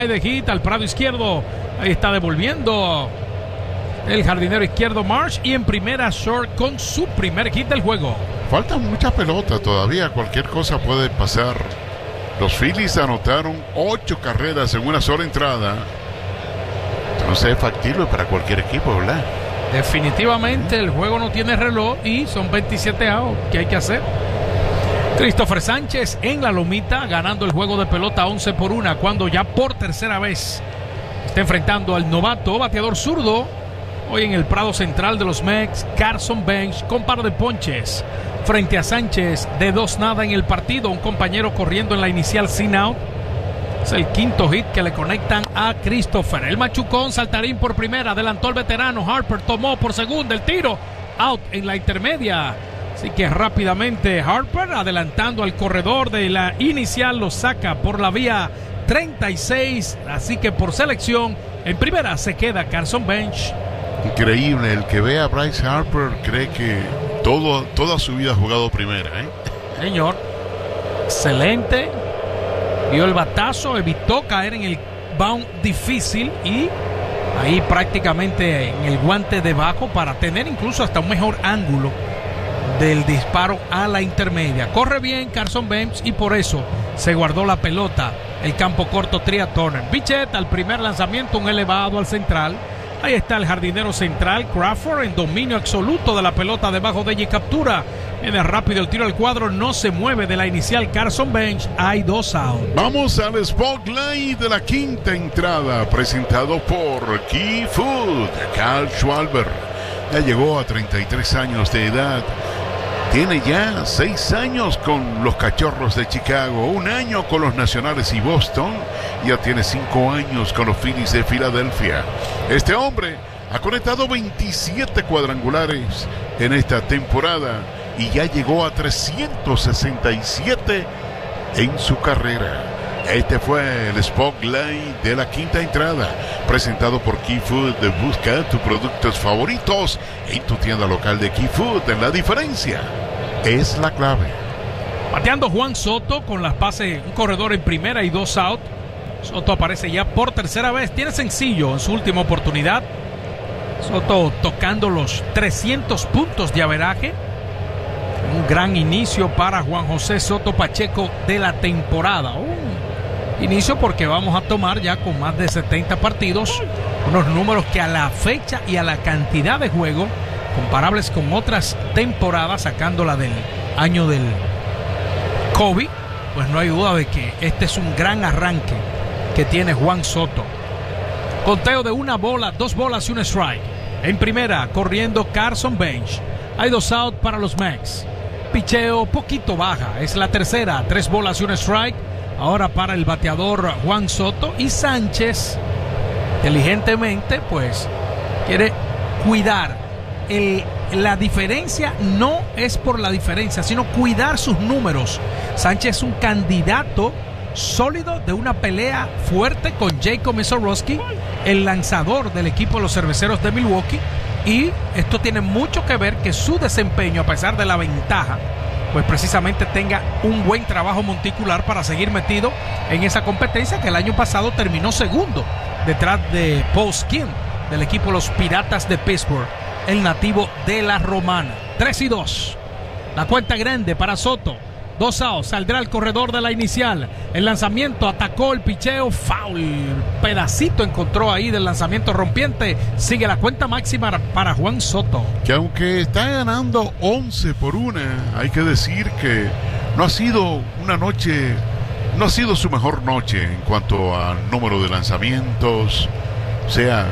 de hit al prado izquierdo. Ahí está devolviendo el jardinero izquierdo Marsh, y en primera short con su primer hit del juego. Faltan muchas pelotas todavía, cualquier cosa puede pasar. Los Phillies anotaron 8 carreras en una sola entrada. Entonces es factible para cualquier equipo, ¿verdad? Definitivamente el juego no tiene reloj y son 27 outs que hay que hacer. Christopher Sánchez en la lomita, ganando el juego de pelota 11-1, cuando ya por tercera vez está enfrentando al novato bateador zurdo. Hoy en el prado central de los Mets, Carson Bench con par de ponches frente a Sánchez de 2-0 en el partido. Un compañero corriendo en la inicial sin out. Es el quinto hit que le conectan a Christopher. El machucón, saltarín por primera, adelantó el veterano. Harper tomó por segunda, el tiro out en la intermedia. Así que rápidamente Harper, adelantando al corredor de la inicial, lo saca por la vía 36. Así que por selección en primera se queda Carson Bench. Increíble, el que ve a Bryce Harper cree que toda su vida ha jugado primera, ¿eh? Señor, excelente. Vio el batazo, evitó caer en el bound difícil y ahí prácticamente en el guante debajo para tener incluso hasta un mejor ángulo del disparo a la intermedia. Corre bien Carson Bench y por eso se guardó la pelota. El campo corto Trea Turner. Bichette al primer lanzamiento, un elevado al central. Ahí está el jardinero central Crawford en dominio absoluto de la pelota debajo de ella y captura. Viene rápido el tiro al cuadro, no se mueve de la inicial Carson Bench. Hay 2 outs. Vamos al Spotlight de la quinta entrada, presentado por Key Food. Carl Schwarber ya llegó a 33 años de edad. Tiene ya 6 años con los Cachorros de Chicago, 1 año con los Nacionales y Boston. Ya tiene 5 años con los Phillies de Filadelfia. Este hombre ha conectado 27 cuadrangulares en esta temporada y ya llegó a 367 en su carrera. Este fue el Spotlight de la quinta entrada, presentado por Key Food. Busca tus productos favoritos en tu tienda local de Key Food. La diferencia es la clave. Bateando Juan Soto con las pases, un corredor en primera y 2 outs. Soto aparece ya por tercera vez, tiene sencillo en su última oportunidad. Soto tocando los 300 puntos de averaje. Un gran inicio para Juan José Soto Pacheco de la temporada. Inicio porque vamos a tomar ya con más de 70 partidos, unos números que a la fecha y a la cantidad de juego comparables con otras temporadas, sacándola del año del COVID, pues no hay duda de que este es un gran arranque que tiene Juan Soto. Conteo de 1 bola, 2 bolas y un strike. En primera, corriendo Carson Bench. Hay 2 outs para los Mets. Picheo poquito baja, es la tercera, 3 bolas y un strike. Ahora para el bateador Juan Soto, y Sánchez inteligentemente pues quiere cuidar la diferencia. No es por la diferencia, sino cuidar sus números. Sánchez es un candidato sólido de una pelea fuerte con Jacob Mesorowski, el lanzador del equipo de los Cerveceros de Milwaukee, y esto tiene mucho que ver que su desempeño, a pesar de la ventaja, pues precisamente tenga un buen trabajo monticular para seguir metido en esa competencia, que el año pasado terminó segundo detrás de Paul Skim del equipo de los Piratas de Pittsburgh, el nativo de la Romana. 3-2, la cuenta grande para Soto. 2 outs, saldrá el corredor de la inicial. El lanzamiento, atacó el picheo, foul, pedacito encontró ahí del lanzamiento rompiente. Sigue la cuenta máxima para Juan Soto, que aunque está ganando 11-1, hay que decir que no ha sido una noche, no ha sido su mejor noche en cuanto al número de lanzamientos. O sea,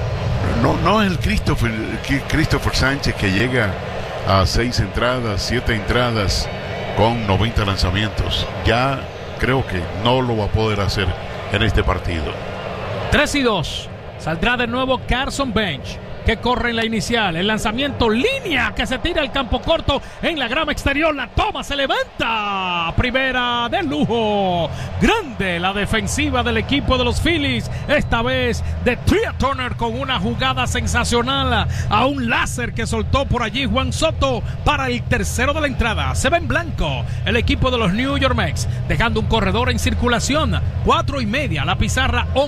no es el Christopher Sánchez que llega a 6 entradas, 7 entradas con 90 lanzamientos. Ya creo que no lo va a poder hacer en este partido. 3-2, saldrá de nuevo Carson Bench. que corre en la inicial. El lanzamiento, línea que se tira al campo corto en la grama exterior. La toma, se levanta. Primera de lujo. Grande la defensiva del equipo de los Phillies. Esta vez de Trea Turner con una jugada sensacional a un láser que soltó por allí Juan Soto para el tercero de la entrada. Se ve en blanco el equipo de los New York Mets, dejando un corredor en circulación. 4:30 la pizarra.